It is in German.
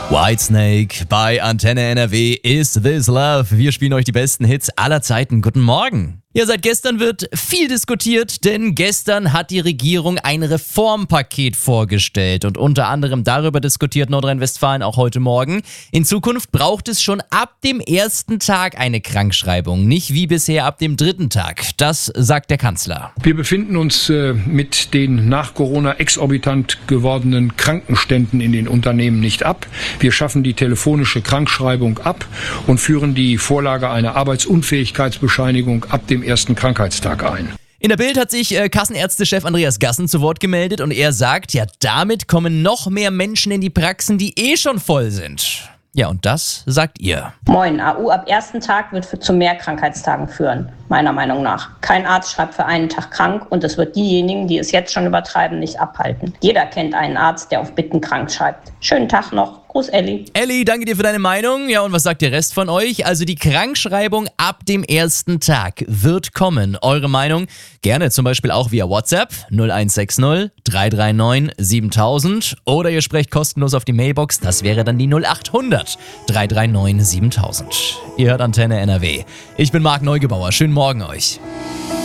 Whitesnake bei Antenne NRW. Is This Love? Wir spielen euch die besten Hits aller Zeiten. Guten Morgen. Ja, seit gestern wird viel diskutiert, denn gestern hat die Regierung ein Reformpaket vorgestellt und unter anderem darüber diskutiert Nordrhein-Westfalen auch heute Morgen. In Zukunft braucht es schon ab dem ersten Tag eine Krankschreibung, nicht wie bisher ab dem dritten Tag. Das sagt der Kanzler. Wir befinden uns mit den nach Corona exorbitant gewordenen Krankenständen in den Unternehmen nicht ab. Wir schaffen die telefonische Krankschreibung ab und führen die Vorlage einer Arbeitsunfähigkeitsbescheinigung ab dem ersten Krankheitstag ein. In der Bild hat sich Kassenärztechef Andreas Gassen zu Wort gemeldet und er sagt, ja, damit kommen noch mehr Menschen in die Praxen, die schon voll sind. Ja, und das sagt ihr. Moin, AU ab ersten Tag wird zu mehr Krankheitstagen führen, meiner Meinung nach. Kein Arzt schreibt für einen Tag krank und es wird diejenigen, die es jetzt schon übertreiben, nicht abhalten. Jeder kennt einen Arzt, der auf Bitten krank schreibt. Schönen Tag noch. Gruß, Elli. Elli, danke dir für deine Meinung. Ja, und was sagt der Rest von euch? Also die Krankschreibung ab dem ersten Tag wird kommen. Eure Meinung gerne zum Beispiel auch via WhatsApp 0160 339 7000 oder ihr sprecht kostenlos auf die Mailbox. Das wäre dann die 0800 339 7000. Ihr hört Antenne NRW. Ich bin Marc Neugebauer. Schönen Morgen euch.